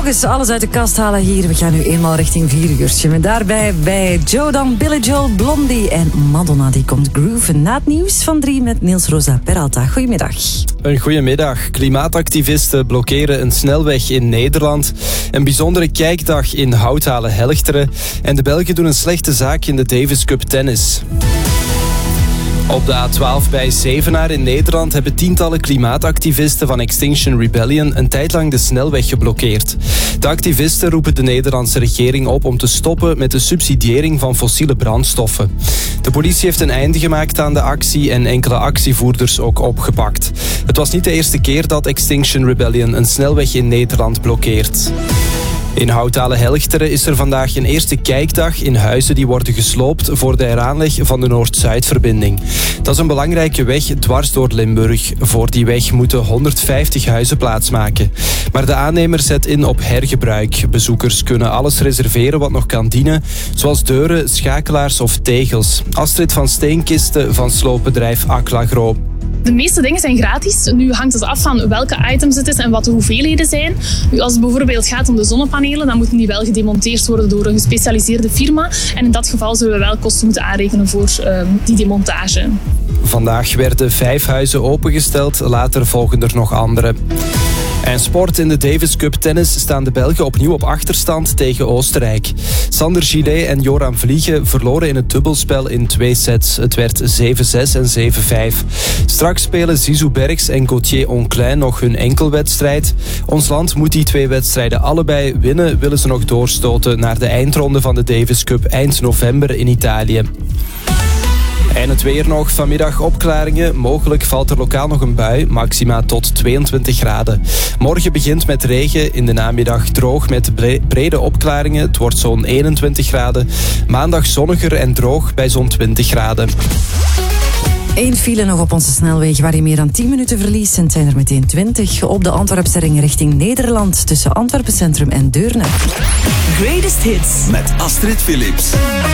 Nog eens alles uit de kast halen hier. We gaan nu eenmaal richting 4 uurtje. Met daarbij bij Joe dan Billy Joel, Blondie en Madonna. Die komt groeven na het nieuws van 3 met Niels Rosa Peralta. Goedemiddag. Een goedemiddag. Klimaatactivisten blokkeren een snelweg in Nederland. Een bijzondere kijkdag in Houthalen-Helchteren. En de Belgen doen een slechte zaak in de Davis Cup tennis. Op de A12 bij Zevenaar in Nederland hebben tientallen klimaatactivisten van Extinction Rebellion een tijd lang de snelweg geblokkeerd. De activisten roepen de Nederlandse regering op om te stoppen met de subsidiëring van fossiele brandstoffen. De politie heeft een einde gemaakt aan de actie en enkele actievoerders ook opgepakt. Het was niet de eerste keer dat Extinction Rebellion een snelweg in Nederland blokkeert. In Houthalen-Helchteren is er vandaag een eerste kijkdag in huizen die worden gesloopt voor de heraanleg van de Noord-Zuid-verbinding. Dat is een belangrijke weg dwars door Limburg. Voor die weg moeten 150 huizen plaatsmaken. Maar de aannemer zet in op hergebruik. Bezoekers kunnen alles reserveren wat nog kan dienen, zoals deuren, schakelaars of tegels. Astrid van Steenkisten van sloopbedrijf Aclagro. De meeste dingen zijn gratis. Nu hangt het af van welke items het is en wat de hoeveelheden zijn. Nu, als het bijvoorbeeld gaat om de zonnepanelen, dan moeten die wel gedemonteerd worden door een gespecialiseerde firma. En in dat geval zullen we wel kosten moeten aanrekenen voor die demontage. Vandaag werden 5 huizen opengesteld, later volgen er nog andere. En sport in de Davis Cup tennis staan de Belgen opnieuw op achterstand tegen Oostenrijk. Sander Gillet en Joran Vliegen verloren in het dubbelspel in 2 sets. Het werd 7-6 en 7-5. Straks spelen Zizou Bergs en Gauthier Onclin nog hun enkelwedstrijd. Ons land moet die 2 wedstrijden allebei winnen, willen ze nog doorstoten naar de eindronde van de Davis Cup eind november in Italië. En het weer nog. Vanmiddag opklaringen. Mogelijk valt er lokaal nog een bui. Maxima tot 22 graden. Morgen begint met regen. In de namiddag droog met brede opklaringen. Het wordt zo'n 21 graden. Maandag zonniger en droog bij zo'n 20 graden. 1 file nog op onze snelweg waar je meer dan 10 minuten verliest. En het zijn er meteen 20 op de Antwerpse ring richting Nederland. Tussen Antwerpen Centrum en Deurne. Greatest Hits met Astrid Philips.